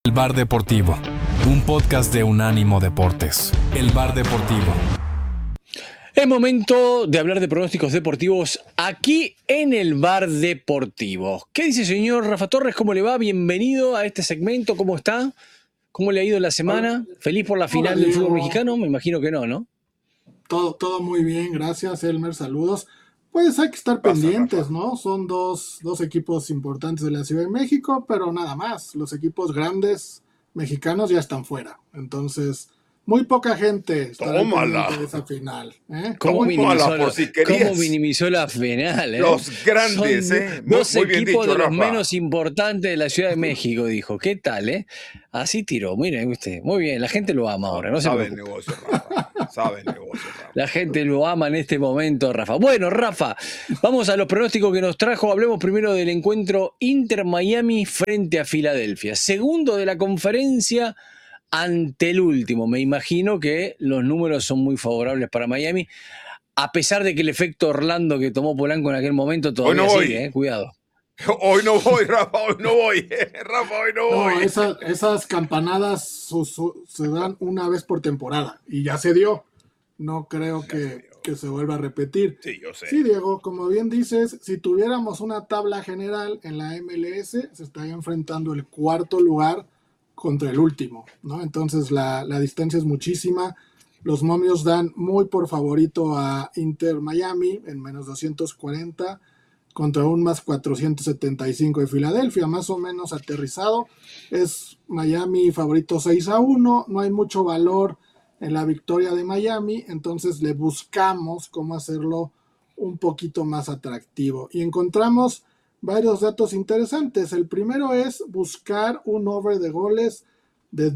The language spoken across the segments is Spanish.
El Bar Deportivo, un podcast de Unánimo Deportes. El Bar Deportivo. Es momento de hablar de pronósticos deportivos aquí en el Bar Deportivo. ¿Qué dice señor Rafa Torres? ¿Cómo le va? Bienvenido a este segmento. ¿Cómo está? ¿Cómo le ha ido la semana? ¿Feliz por la final del fútbol mexicano? Me imagino que no, ¿no? Todo muy bien, gracias Elmer, saludos. Pues hay que estar pendientes, Rafa. ¿no? Son dos equipos importantes de la Ciudad de México, pero nada más. Los equipos grandes mexicanos ya están fuera. Entonces, muy poca gente estará Tómala. pendiente de esa final. ¿Cómo Tómala, minimizó la final? Los grandes, Son Muy, dos muy bien equipos dicho, de los Rafa. menos importantes de la Ciudad de México, dijo. ¿Qué tal, Así tiró. Miren usted. Muy bien, la gente lo ama ahora, no se Sabe el preocupe. negocio, Rafa. Sabe el negocio, Rafa. La gente lo ama en este momento, Rafa. Bueno, Rafa, vamos a los pronósticos que nos trajo. Hablemos primero del encuentro Inter-Miami frente a Filadelfia. Segundo de la conferencia ante el último. Me imagino que los números son muy favorables para Miami, a pesar de que el efecto Orlando que tomó Polanco en aquel momento todavía Hoy no voy. sigue, cuidado. Hoy no voy, Rafa, hoy no voy. Rafa, hoy no No, voy. esas campanadas se dan una vez por temporada y ya se dio. No creo que se vuelva a repetir. Sí, yo sé. Sí, Diego, como bien dices, si tuviéramos una tabla general en la MLS, se estaría enfrentando el cuarto lugar contra el último, ¿no? Entonces la distancia es muchísima. Los momios dan muy por favorito a Inter Miami en menos 240 contra un más 475 de Filadelfia, más o menos aterrizado. Es Miami favorito 6-1, no hay mucho valor en la victoria de Miami, entonces le buscamos cómo hacerlo un poquito más atractivo. Y encontramos varios datos interesantes. El primero es buscar un over de goles de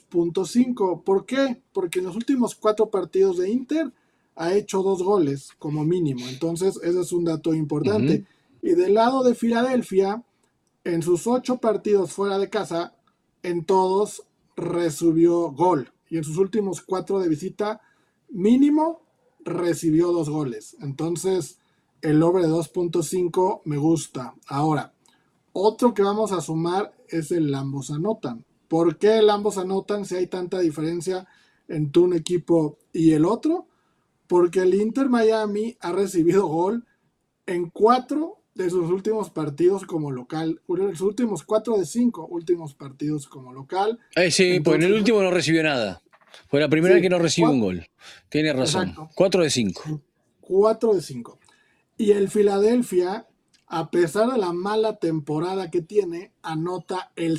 2.5. ¿Por qué? Porque en los últimos 4 partidos de Inter ha hecho 2 goles como mínimo. Entonces, ese es un dato importante. Y del lado de Filadelfia, en sus 8 partidos fuera de casa, en todos recibió gol. Y en sus últimos 4 de visita, mínimo recibió 2 goles. Entonces, el over de 2.5 me gusta. Ahora, otro que vamos a sumar es el ambos anotan. ¿Por qué el ambos anotan si hay tanta diferencia entre un equipo y el otro? Porque el Inter Miami ha recibido gol en 4 de sus últimos partidos como local, sus últimos 4 de 5 últimos partidos como local. Sí, Entonces, pues en el último no recibió nada. Fue la primera vez que no recibió un gol. Tiene razón. Exacto. 4 de 5. 4 de 5. Y el Filadelfia, a pesar de la mala temporada que tiene, anota el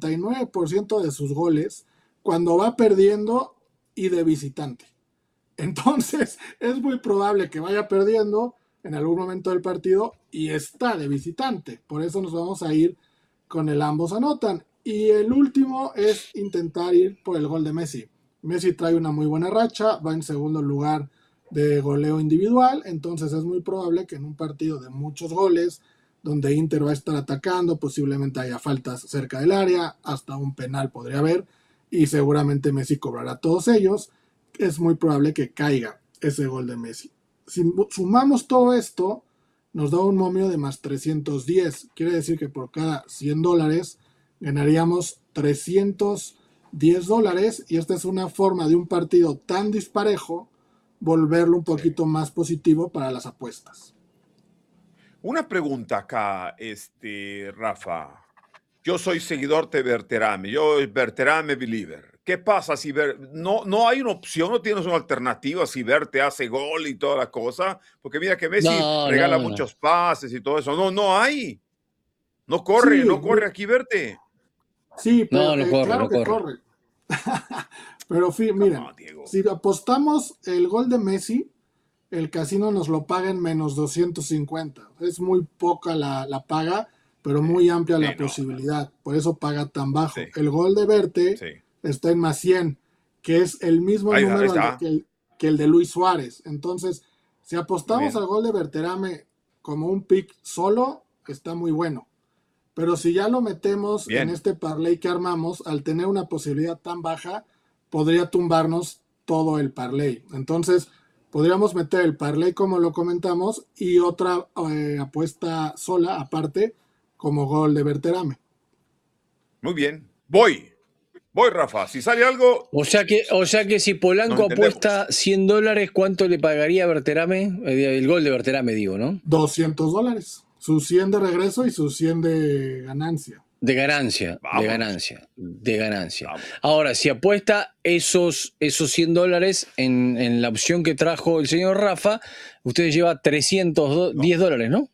79% de sus goles cuando va perdiendo y de visitante. Entonces, es muy probable que vaya perdiendo en algún momento del partido y está de visitante. Por eso nos vamos a ir con el ambos anotan. Y el último es intentar ir por el gol de Messi. Messi trae una muy buena racha, va en segundo lugar de goleo individual, entonces es muy probable que en un partido de muchos goles, donde Inter va a estar atacando, posiblemente haya faltas cerca del área, hasta un penal podría haber, y seguramente Messi cobrará todos ellos, es muy probable que caiga ese gol de Messi. Si sumamos todo esto, nos da un momio de más 310. Quiere decir que por cada $100 ganaríamos $310. Y esta es una forma de un partido tan disparejo volverlo un poquito más positivo para las apuestas. Una pregunta acá, Rafa. Yo soy seguidor de Berterame. Yo Berterame believer. ¿Qué pasa si no hay una opción, no tienes una alternativa si Verte hace gol y toda la cosa? Porque mira que Messi regala muchos pases y todo eso. No hay. No corre aquí Verte. Sí, pero no corre, claro que corre. Pero miren, si apostamos el gol de Messi, el casino nos lo paga en menos 250. Es muy poca la paga, pero muy amplia la posibilidad. Por eso paga tan bajo. Sí. El gol de Verte está en más 100, que es el mismo número que el de Luis Suárez. Entonces, si apostamos al gol de Berterame como un pick solo, está muy bueno. Pero si ya lo metemos en este parlay que armamos, al tener una posibilidad tan baja, podría tumbarnos todo el parlay. Entonces, podríamos meter el parlay como lo comentamos y otra apuesta sola, aparte, como gol de Berterame. Muy bien. Voy. Voy, Rafa. Si sale algo, O sea que si nos Polanco entendemos. apuesta $100, ¿cuánto le pagaría a Berterame? El gol de Berterame, digo, ¿no? $200. Sus 100 de regreso y sus 100 de ganancia. De ganancia, Vamos. de ganancia, de ganancia. Vamos. Ahora, si apuesta esos $100 en la opción que trajo el señor Rafa, usted lleva $310, ¿no?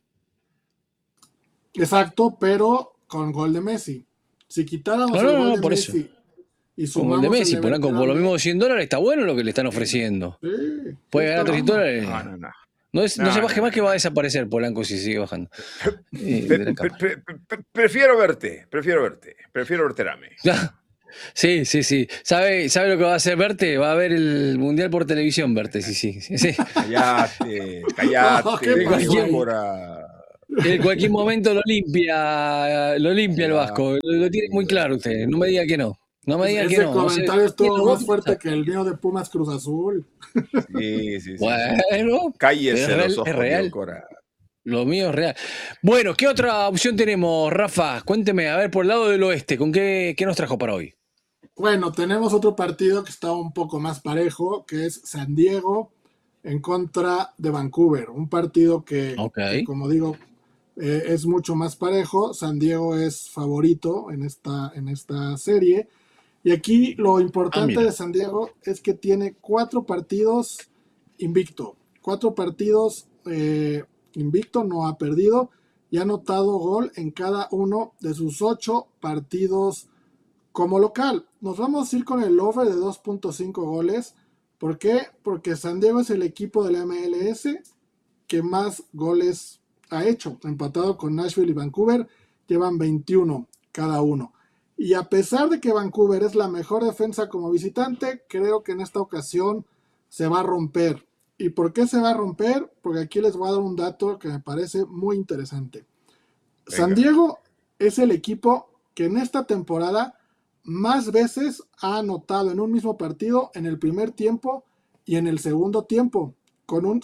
Exacto, pero con gol de Messi. Si quitáramos No, el gol no, de por eso. Messi y Como el de sumamos Messi, el de Polanco, por lo Berterame, mismo $100 está bueno lo que le están ofreciendo. sí, Puede sí ganar está $300. bueno. No. No se No, baje más que va a desaparecer Polanco si sigue bajando. De la cámara. Prefiero verte. Prefiero Berterame. Sí. ¿Sabe lo que va a hacer Verte? Va a ver el Mundial por televisión, Verte, sí. Cállate. ¿Qué pasó ahí? En cualquier momento lo limpia el Vasco. Lo tiene muy claro usted. No me diga que no. No me diga que Ese no. No sé, comentario estuvo ¿quién más lo fuerte va a que el mío de Pumas Cruz Azul. Sí. Bueno, Cállese los ojos, es real. Diego Cora. Lo mío es real. Bueno, ¿qué otra opción tenemos, Rafa? Cuénteme, a ver, por el lado del oeste, ¿con qué nos trajo para hoy? Bueno, tenemos otro partido que está un poco más parejo, que es San Diego en contra de Vancouver. Un partido que como digo, es mucho más parejo. San Diego es favorito en esta serie. Y aquí lo importante de San Diego es que tiene 4 partidos invicto. 4 partidos invicto, no ha perdido y ha anotado gol en cada uno de sus 8 partidos como local. Nos vamos a ir con el over de 2.5 goles. ¿Por qué? Porque San Diego es el equipo de la MLS que más goles ha hecho. Empatado con Nashville y Vancouver, llevan 21 cada uno. Y a pesar de que Vancouver es la mejor defensa como visitante, creo que en esta ocasión se va a romper. ¿Y por qué se va a romper? Porque aquí les voy a dar un dato que me parece muy interesante. Venga. San Diego es el equipo que en esta temporada más veces ha anotado en un mismo partido en el primer tiempo y en el segundo tiempo, con un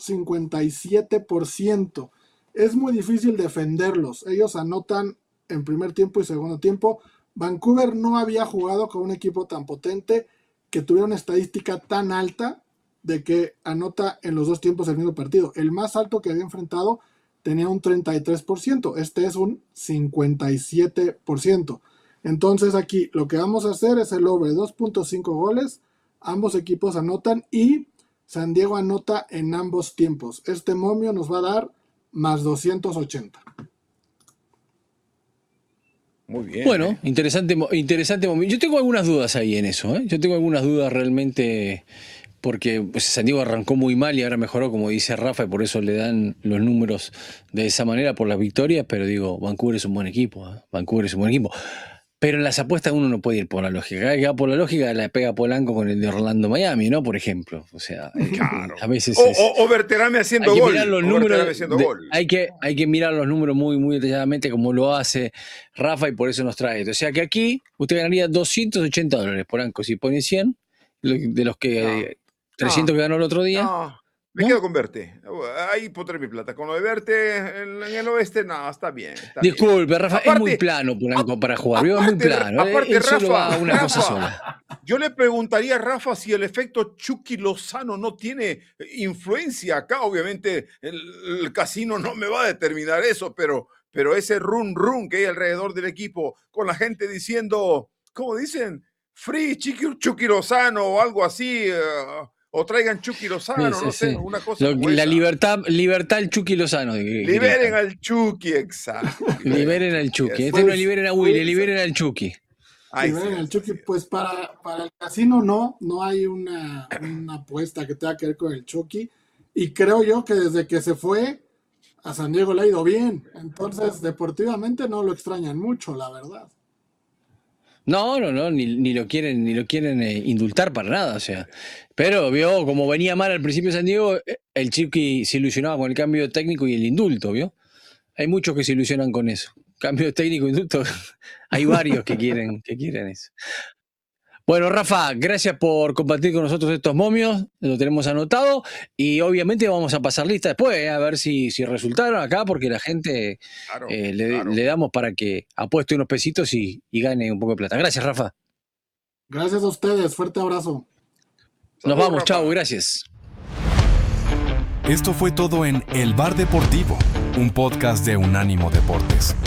57%. Es muy difícil defenderlos. Ellos anotan en primer tiempo y segundo tiempo. Vancouver no había jugado con un equipo tan potente que tuviera una estadística tan alta de que anota en los dos tiempos el mismo partido. El más alto que había enfrentado tenía un 33%, este es un 57%. Entonces aquí lo que vamos a hacer es el over 2.5 goles, ambos equipos anotan y San Diego anota en ambos tiempos. Este momio nos va a dar más 280. Muy bien. Bueno, interesante momento. Yo tengo algunas dudas ahí en eso, ¿eh? Yo tengo algunas dudas realmente porque pues, San Diego arrancó muy mal y ahora mejoró, como dice Rafa, y por eso le dan los números de esa manera por las victorias, pero digo, Vancouver es un buen equipo, ¿eh? Vancouver es un buen equipo. Pero en las apuestas uno no puede ir por la lógica. Cada vez que va por la lógica la pega Polanco con el de Orlando-Miami, ¿no? Por ejemplo. O sea, claro. A veces o Berterame haciendo hay que gol. Mirar los números hay que mirar los números muy, muy detalladamente como lo hace Rafa y por eso nos trae esto. O sea que aquí usted ganaría $280, Polanco. Si pone 100, de los que 300 que ganó el otro día. Me quedo con Verte. Ahí pondré mi plata. Con lo de Verte en el oeste, no, está bien. Disculpe, bien. Rafa, es muy plano Polanco para jugar. Es muy plano. Aparte, Rafa, una cosa sola. Yo le preguntaría a Rafa si el efecto Chucky Lozano no tiene influencia acá. Obviamente, el casino no me va a determinar eso, pero ese run que hay alrededor del equipo, con la gente diciendo, ¿cómo dicen? Free Chucky Lozano o algo así. O traigan Chucky Lozano, no sé, una cosa como la esa. libertad al Chucky Lozano. Liberen al Chucky, exacto. Liberen al Chucky. No liberen a Willy, liberen al Chucky. Liberen al Chucky. Pues para el casino no hay una apuesta que tenga que ver con el Chucky. Y creo yo que desde que se fue, a San Diego le ha ido bien. Entonces, deportivamente no lo extrañan mucho, la verdad. No, ni lo quieren indultar para nada, o sea. Pero vio, como venía mal al principio de San Diego, el Chucky se ilusionaba con el cambio técnico y el indulto, ¿vio? Hay muchos que se ilusionan con eso. Cambio técnico, indulto, hay varios que quieren eso. Bueno, Rafa, gracias por compartir con nosotros estos momios, lo tenemos anotado y obviamente vamos a pasar lista después, a ver si resultaron acá, porque la gente claro. le damos para que apueste unos pesitos y gane un poco de plata. Gracias, Rafa. Gracias a ustedes, fuerte abrazo. Nos vamos, chao, gracias. Esto fue todo en El Bar Deportivo, un podcast de Unánimo Deportes.